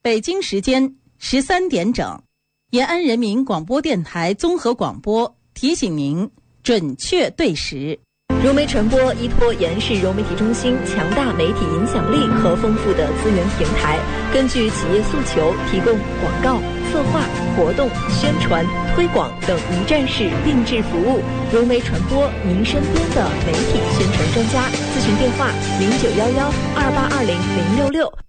北京时间13点整，延安人民广播电台综合广播提醒您准确对时。 融媒传播依托延安市融媒体中心强大媒体影响力和丰富的资源平台，根据企业诉求，提供广告、策划、活动、宣传、推广等一站式定制服务。融媒传播，您身边的媒体宣传专家。咨询电话：091128200666。